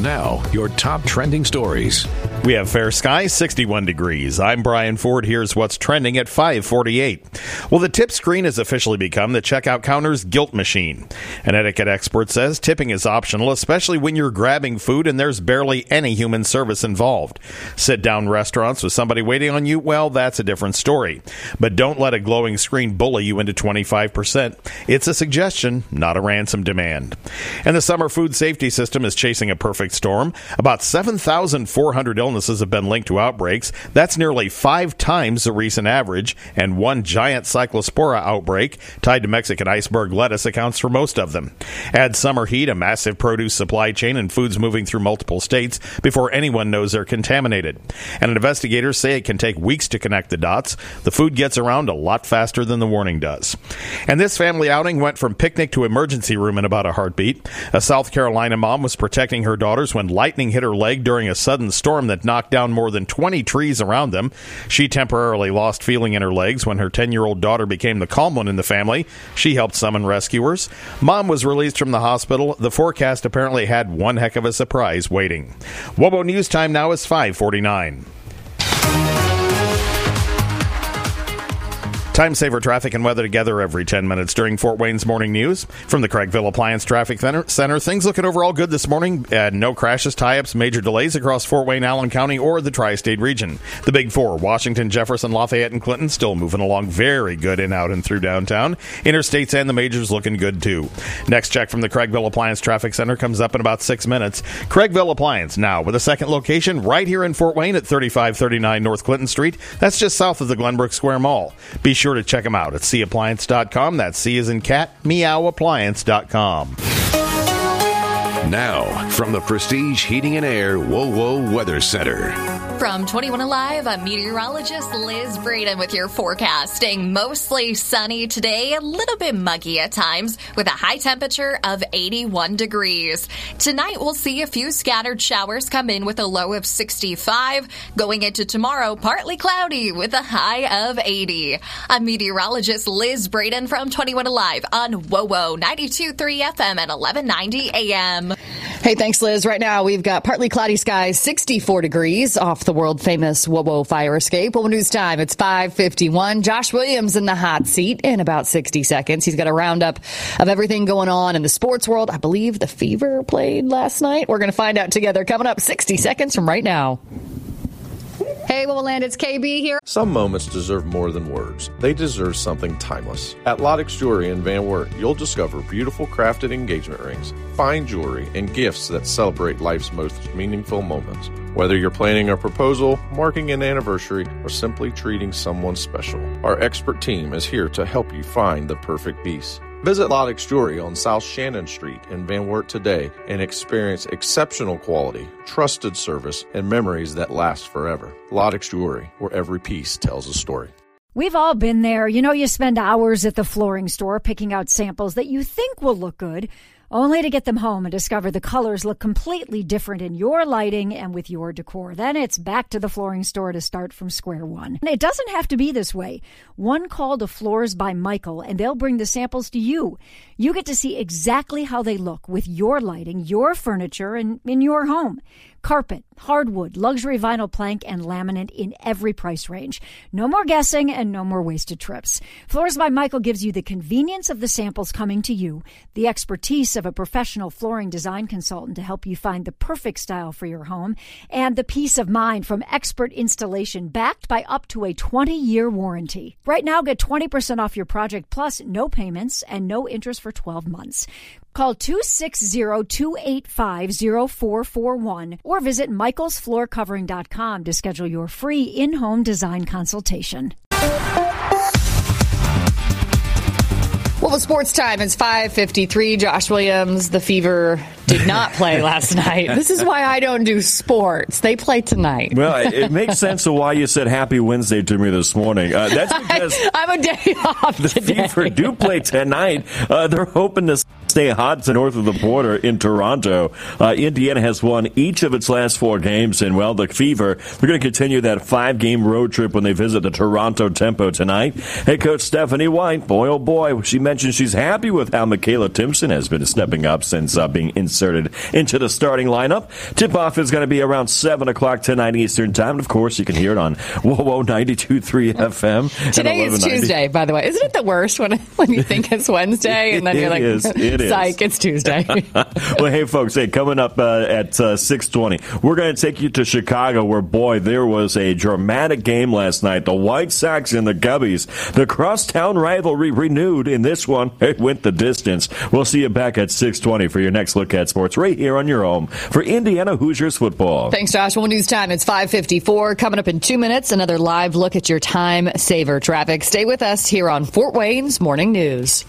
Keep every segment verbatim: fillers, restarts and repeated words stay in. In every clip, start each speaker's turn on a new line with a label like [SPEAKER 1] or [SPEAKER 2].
[SPEAKER 1] Now, your top trending stories.
[SPEAKER 2] We have fair skies, sixty-one degrees. I'm Brian Ford. Here's what's trending at five forty-eight. Well, the tip screen has officially become the checkout counter's guilt machine. An etiquette expert says tipping is optional, especially when you're grabbing food and there's barely any human service involved. Sit-down restaurants with somebody waiting on you, well, that's a different story. But don't let a glowing screen bully you into twenty-five percent. It's a suggestion, not a ransom demand. And the summer food safety system is chasing a perfect storm. About seven thousand four hundred illnesses have been linked to outbreaks. That's nearly five times the recent average, and one giant cyclospora outbreak tied to Mexican iceberg lettuce accounts for most of them. Add summer heat, a massive produce supply chain, and foods moving through multiple states before anyone knows they're contaminated. And investigators say it can take weeks to connect the dots. The food gets around a lot faster than the warning does. And this family outing went from picnic to emergency room in about a heartbeat. A South Carolina mom was protecting her daughters when lightning hit her leg during a sudden storm that knocked down more than twenty trees around them. She temporarily lost feeling in her legs when her ten-year-old daughter became the calm one in the family. She helped summon rescuers. Mom was released from the hospital. The forecast apparently had one heck of a surprise waiting. WOBO News time now is five forty-nine. Time saver traffic and weather together every ten minutes during Fort Wayne's Morning News. From the Craigville Appliance Traffic Center, things looking overall good this morning. Uh, no crashes, tie-ups, major delays across Fort Wayne, Allen County, or the tri-state region. The Big Four, Washington, Jefferson, Lafayette, and Clinton, still moving along very good in, out, and through downtown. Interstates and the majors looking good, too. Next check from the Craigville Appliance Traffic Center comes up in about six minutes. Craigville Appliance, now with a second location right here in Fort Wayne at thirty-five thirty-nine North Clinton Street. That's just south of the Glenbrook Square Mall. Be sure to check them out at c appliance dot com. That's C as in cat, meow appliance dot com.
[SPEAKER 1] Now, from the Prestige Heating and Air WOWO Weather Center.
[SPEAKER 3] From twenty-one Alive, I'm meteorologist Liz Braden with your forecasting. Mostly sunny today, a little bit muggy at times, with a high temperature of eighty-one degrees. Tonight, we'll see a few scattered showers come in with a low of sixty-five. Going into tomorrow, partly cloudy with a high of eighty. I'm meteorologist Liz Braden from twenty-one Alive on WOWO ninety-two point three F M at eleven ninety A M.
[SPEAKER 4] Hey, thanks, Liz. Right now, we've got partly cloudy skies, sixty-four degrees off the world-famous WOWO fire escape. WOWO News time, it's five fifty-one. Josh Williams in the hot seat in about sixty seconds. He's got a roundup of everything going on in the sports world. I believe the Fever played last night. We're going to find out together coming up sixty seconds from right now. Hey, WOWO Land, it's K B here.
[SPEAKER 5] Some moments deserve more than words. They deserve something timeless. At Lottix Jewelry in Van Wert, you'll discover beautiful crafted engagement rings, fine jewelry, and gifts that celebrate life's most meaningful moments. Whether you're planning a proposal, marking an anniversary, or simply treating someone special, our expert team is here to help you find the perfect piece. Visit Lottix Jewelry on South Shannon Street in Van Wert today and experience exceptional quality, trusted service, and memories that last forever. Lottix Jewelry, where every piece tells a story.
[SPEAKER 6] We've all been there. You know, you spend hours at the flooring store picking out samples that you think will look good, only to get them home and discover the colors look completely different in your lighting and with your decor. Then it's back to the flooring store to start from square one. And it doesn't have to be this way. One call to Floors by Michael, and they'll bring the samples to you. You get to see exactly how they look with your lighting, your furniture, and in your home. Carpet, hardwood, luxury vinyl plank, and laminate in every price range. No more guessing and no more wasted trips. Floors by Michael gives you the convenience of the samples coming to you, the expertise of a professional flooring design consultant to help you find the perfect style for your home, and the peace of mind from expert installation backed by up to a twenty-year warranty. Right now, get twenty percent off your project plus no payments and no interest for twelve months. Call two six zero, two eight five, zero four four one or visit michaels floor covering dot com to schedule your free in-home design consultation.
[SPEAKER 4] Well, sports time. It's five fifty-three. Josh Williams, the Fever, did not play last night. This is why I don't do sports. They play tonight.
[SPEAKER 7] Well, it makes sense of why you said Happy Wednesday to me this morning. Uh, that's because
[SPEAKER 4] I, I'm a day off
[SPEAKER 7] the
[SPEAKER 4] today.
[SPEAKER 7] Fever do play tonight. Uh, they're hoping to stay hot to north of the border in Toronto. Uh, Indiana has won each of its last four games, and, well, the Fever, they're going to continue that five-game road trip when they visit the Toronto Tempo tonight. Head coach Stephanie White, boy, oh boy, she mentioned she's happy with how Michaela Timpson has been stepping up since uh, being in inserted into the starting lineup. Tip-off is going to be around seven o'clock tonight Eastern Time. And, of course, you can hear it on WOWO ninety-two point three F M.
[SPEAKER 4] Today is Tuesday, by the way. Isn't it the worst when when you think it's Wednesday and then you're like,
[SPEAKER 7] is. It
[SPEAKER 4] psych,
[SPEAKER 7] is.
[SPEAKER 4] It's Tuesday.
[SPEAKER 7] Well, hey, folks, hey, coming up uh, at uh, six twenty, we're going to take you to Chicago where, boy, there was a dramatic game last night. The White Sox and the Gubbies. The crosstown rivalry renewed in this one. It went the distance. We'll see you back at six twenty for your next look at sports right here on your home for Indiana Hoosiers football.
[SPEAKER 4] Thanks, Josh. Well, news time. It's five fifty-four. Coming up in two minutes, another live look at your time saver traffic. Stay with us here on Fort Wayne's Morning News.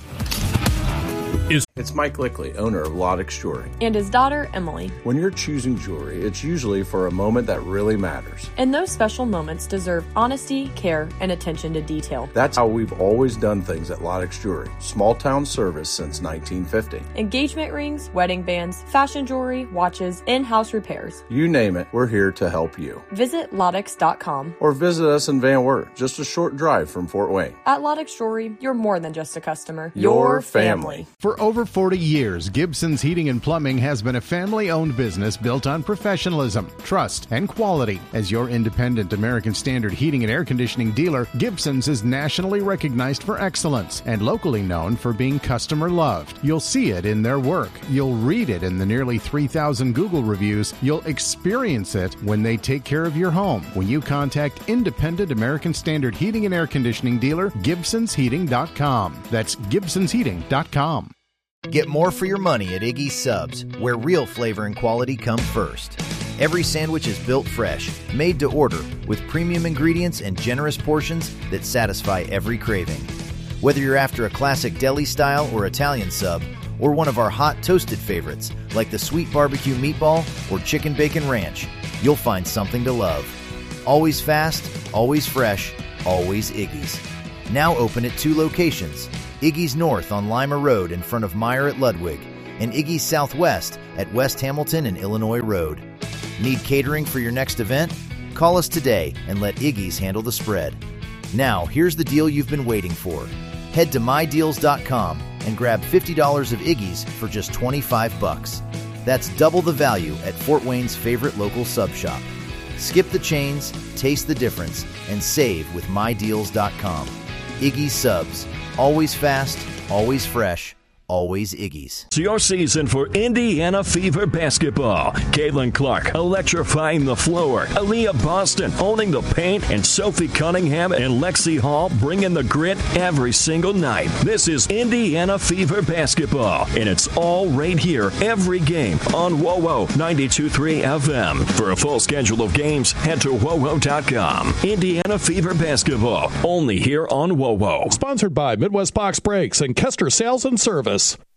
[SPEAKER 5] It's Mike Lickley, owner of Lodex Jewelry.
[SPEAKER 8] And his daughter, Emily.
[SPEAKER 5] When you're choosing jewelry, it's usually for a moment that really matters.
[SPEAKER 8] And those special moments deserve honesty, care, and attention to detail.
[SPEAKER 5] That's how we've always done things at Lodex Jewelry. Small town service since nineteen fifty.
[SPEAKER 8] Engagement rings, wedding bands, fashion jewelry, watches, in-house repairs.
[SPEAKER 5] You name it, we're here to help you.
[SPEAKER 8] Visit Lodex dot com.
[SPEAKER 5] Or visit us in Van Wert, just a short drive from Fort Wayne.
[SPEAKER 8] At Lodex Jewelry, you're more than just a customer.
[SPEAKER 5] Your family.
[SPEAKER 9] For over forty years, Gibson's Heating and Plumbing has been a family-owned business built on professionalism, trust, and quality. As your independent American Standard heating and air conditioning dealer, Gibson's is nationally recognized for excellence and locally known for being customer-loved. You'll see it in their work. You'll read it in the nearly three thousand Google reviews. You'll experience it when they take care of your home. When you contact independent American Standard heating and air conditioning dealer, Gibsons Heating dot com. That's Gibsons Heating dot com.
[SPEAKER 10] Get more for your money at Iggy's Subs, where real flavor and quality come first. Every sandwich is built fresh, made to order, with premium ingredients and generous portions that satisfy every craving. Whether you're after a classic deli style or Italian sub, or one of our hot toasted favorites like the sweet barbecue meatball or chicken bacon ranch, you'll find something to love. Always fast, always fresh, always Iggy's. Now open at two locations. Iggy's North on Lima Road in front of Meyer at Ludwig, and Iggy's Southwest at West Hamilton and Illinois Road. Need catering for your next event? Call us today and let Iggy's handle the spread. Now, here's the deal you've been waiting for. Head to my deals dot com and grab fifty dollars of Iggy's for just twenty-five bucks. That's double the value at Fort Wayne's favorite local sub shop. Skip the chains, taste the difference, and save with my deals dot com. Iggy's Subs. Always fast, always fresh, always Iggy's.
[SPEAKER 11] It's your season for Indiana Fever basketball. Caitlin Clark electrifying the floor. Aaliyah Boston owning the paint. And Sophie Cunningham and Lexi Hall bringing the grit every single night. This is Indiana Fever basketball. And it's all right here every game on WOWO ninety-two point three F M. For a full schedule of games, head to WOWO dot com. Indiana Fever basketball. Only here on WOWO.
[SPEAKER 12] Sponsored by Midwest Box Brakes and Kester Sales and Service.